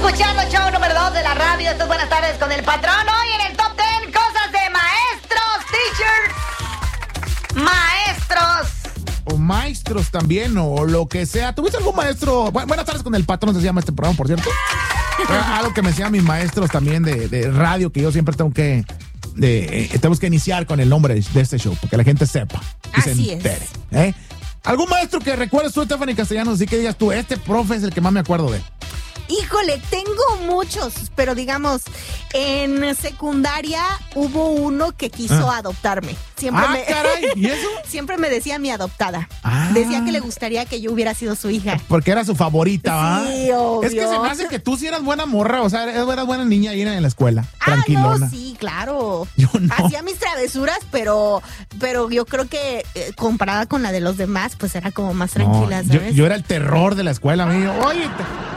escuchando el show número 2 de la radio. Estas buenas tardes con el patrón. Hoy en el Top 10, cosas de maestros, teachers, maestros. O maestros también, o lo que sea. ¿Tuviste algún maestro? Buenas tardes con el patrón, se llama este programa, por cierto. Algo que me enseñan mis maestros también de radio, que yo siempre tengo que iniciar con el nombre de este show, porque la gente sepa y Así se entere. ¿Eh? ¿Algún maestro que recuerdes tú, Stephanie Castellanos, así que digas tú, este profe es el que más me acuerdo de? Híjole, tengo muchos, pero digamos, en secundaria hubo uno que quiso adoptarme. Caray, ¿y eso? Siempre me decía mi adoptada. Ah. Decía que le gustaría que yo hubiera sido su hija. Porque era su favorita, ¿va? Sí, obvio. Es que se me hace que tú sí eras buena morra, o sea, eras buena niña ahí en la escuela, tranquilona. No, sí, claro. Yo no. Hacía mis travesuras, pero yo creo que comparada con la de los demás, pues era como más tranquila, No, ¿sabes? yo era el terror de la escuela, amigo. Oye,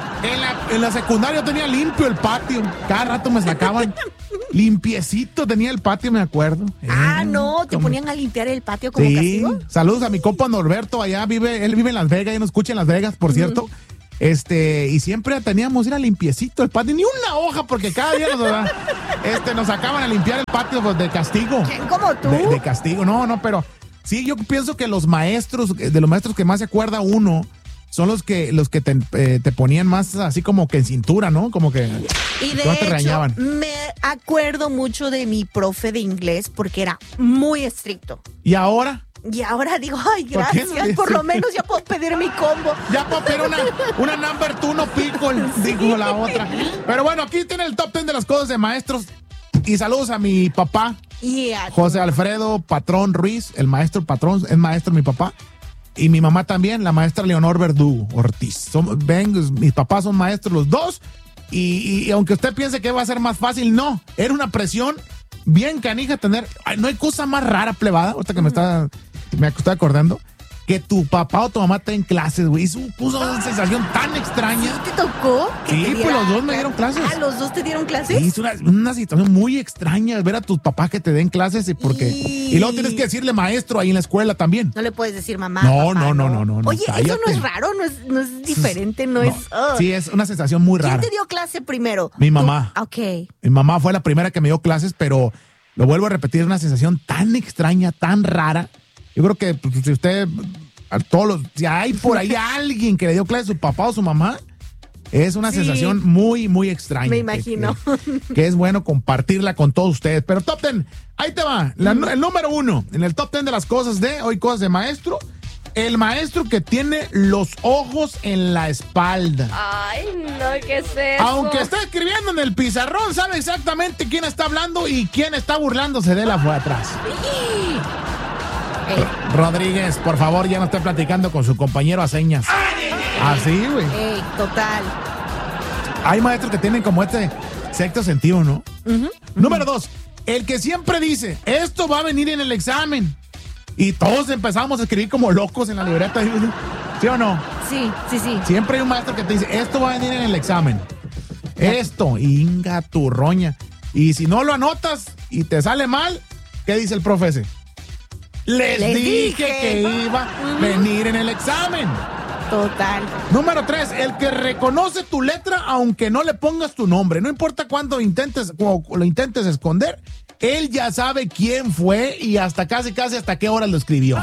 en la secundaria yo tenía limpio el patio. Cada rato me sacaban limpiecito, tenía el patio, me acuerdo. No, te ponían a limpiar el patio como sí. castigo. Saludos a mi compa Norberto, él vive en Las Vegas, ya nos escucha en Las Vegas, por cierto. Y siempre teníamos, era limpiecito el patio, ni una hoja, porque cada día nos sacaban a limpiar el patio pues, de castigo. ¿Quién como tú? De castigo, no, pero sí, yo pienso que los maestros que más se acuerda uno, son los que te ponían más así como que en cintura, ¿no? Como que Y de no te hecho, regañaban. me acuerdo mucho de mi profe de inglés porque era muy estricto. ¿Y ahora? Y ahora digo, ay, ¿Por qué gracias, no? por lo menos ya puedo pedir mi combo. Ya puedo pedir una number 2 no pickle, dijo la otra. Pero bueno, aquí tiene el top 10 de las cosas de maestros. Y saludos a mi papá, José Alfredo Patrón Ruiz, el maestro Patrón, es maestro mi papá. Y mi mamá también, la maestra Leonor Verdugo Ortiz. Mis papás son maestros los dos. Y aunque usted piense que va a ser más fácil, no. Era una presión bien canija tener. No hay cosa más rara, plebada, ahorita que me estoy acordando, que tu papá o tu mamá te den clases, güey. Eso puso una sensación tan extraña. ¿Sí te tocó? Sí, pues los dos me dieron clases. ¿Los dos te dieron clases? Sí, es una situación muy extraña ver a tus papás que te den clases y luego tienes que decirle maestro ahí en la escuela también. No le puedes decir mamá. No, papá, no. Oye, cállate. eso no es raro, no es diferente, no es. Sí, es una sensación muy rara. ¿Quién te dio clase primero? Mi mamá. Ok. Mi mamá fue la primera que me dio clases, pero lo vuelvo a repetir, es una sensación tan extraña, tan rara. Yo creo que pues, si usted, si hay por ahí alguien que le dio clases a su papá o su mamá, es una sensación muy, muy extraña. Me imagino. Que es bueno compartirla con todos ustedes. Pero Top 10, ahí te va. El número 1 en el Top 10 de las cosas de hoy, cosas de maestro. El maestro que tiene los ojos en la espalda. Ay, no, ¿qué es eso? Aunque está escribiendo en el pizarrón, sabe exactamente quién está hablando y quién está burlándose de él afuera atrás. Rodríguez, por favor, ya no esté platicando con su compañero a señas. Así, güey. Total. Hay maestros que tienen como este sexto sentido, ¿no? Número 2, el que siempre dice, esto va a venir en el examen. Y todos empezamos a escribir como locos en la libreta. ¿Sí o no? Sí. Siempre hay un maestro que te dice, esto va a venir en el examen. Esto, inga tu roña. Y si no lo anotas y te sale mal, ¿qué dice el profe ese? Les dije que iba a venir en el examen. Total. Número 3, el que reconoce tu letra aunque no le pongas tu nombre. No importa cuánto lo intentes esconder, él ya sabe quién fue y hasta casi hasta qué hora lo escribió.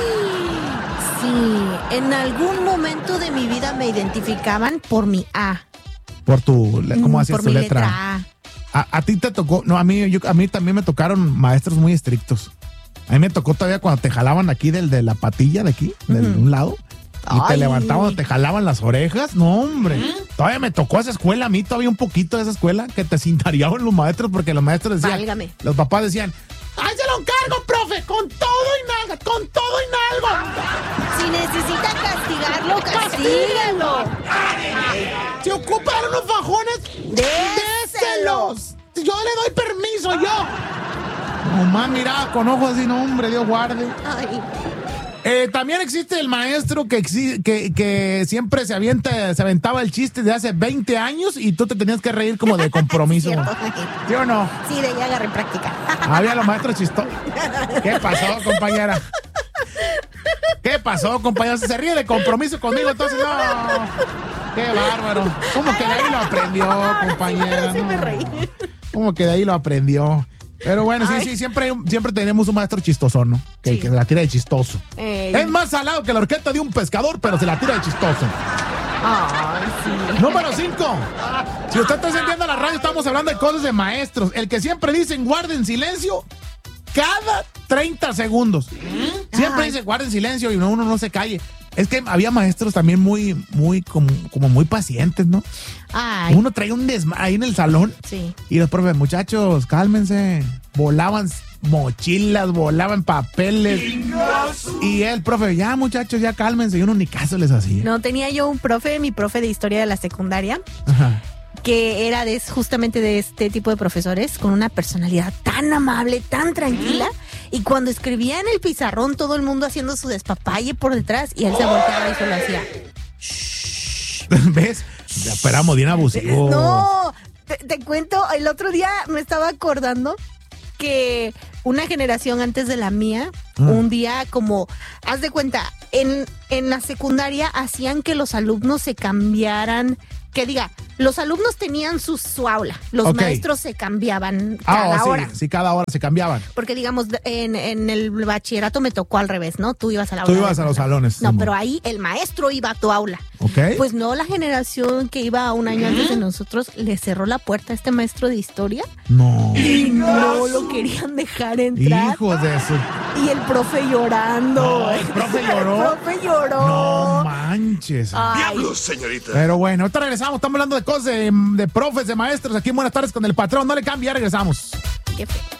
Sí, en algún momento de mi vida me identificaban por mi A. Por ¿cómo hacías por tu mi letra? A. A ti te tocó, no, a mí también me tocaron maestros muy estrictos. A mí me tocó todavía cuando te jalaban aquí de la patilla de aquí, de un lado. Y te levantaban, te jalaban las orejas. No, hombre. Todavía me tocó esa escuela, a mí todavía un poquito de esa escuela, que te cintareaban los maestros, porque los maestros decían, Válgame. los papás decían, ¡ay, se lo encargo, profe! ¡Con todo y nalga! ¡Con todo y nalga! Si necesita castigarlo, castíguenlo. Si ocupan unos fajones, déselos. Yo le doy permiso, yo. Nomás miraba con ojos así, no, hombre, Dios guarde. Ay. También existe el maestro que siempre se aventaba el chiste de hace 20 años y tú te tenías que reír como de compromiso. ¿Sí o no? Sí, de ahí agarré práctica. Había los maestros chistosos. ¿Qué pasó, compañera? ¿Qué pasó, compañera? Se ríe de compromiso conmigo, entonces no. Qué bárbaro. ¿Cómo que de ahí lo aprendió, compañera? Sí me reí. ¿Cómo que de ahí lo aprendió? Pero bueno, sí, siempre tenemos un maestro chistoso, ¿no? Que la tira de chistoso. Es más salado que la horqueta de un pescador, pero se la tira de chistoso. Ay, sí. Número 5. Si usted está encendiendo la radio, estamos hablando de cosas de maestros. El que siempre dicen guarden silencio cada 30 segundos. Siempre dice guarden silencio y uno no se calle. Es que había maestros también muy como muy pacientes, ¿no? Ay. Uno traía un desmadre ahí en el salón. Sí. Y los profes, muchachos, cálmense. Volaban mochilas, volaban papeles. Y el profe, ya muchachos, ya cálmense. Y uno ni caso les hacía. No, tenía yo un profe, mi profe de historia de la secundaria. Ajá. Que era justamente de este tipo de profesores, con una personalidad tan amable, tan tranquila, y cuando escribía en el pizarrón, todo el mundo haciendo su despapalle por detrás, y él se volteaba y solo hacía shh. ¿Ves? Ya esperamos bien abusivo. No, te cuento, el otro día me estaba acordando que una generación antes de la mía, un día como, haz de cuenta, en la secundaria hacían que los alumnos se cambiaran, que diga, los alumnos tenían su aula, los maestros se cambiaban cada hora. Sí, cada hora se cambiaban. Porque digamos, en el bachillerato me tocó al revés, ¿no? Tú ibas a la aula. Tú ibas a los salones. No, pero ahí el maestro iba a tu aula. Ok. Pues no, la generación que iba un año antes de nosotros le cerró la puerta a este maestro de historia. No. Y no lo querían dejar entrar. Hijos de eso. Y el profe llorando. No, ¿el profe lloró? El profe lloró. No manches. ¡Diablos, señorita! Pero bueno, ahorita regresamos. Estamos hablando de cosas de profes, de maestros. Aquí en Buenas Tardes con el Patrón. No le cambie, ya regresamos. Qué feo.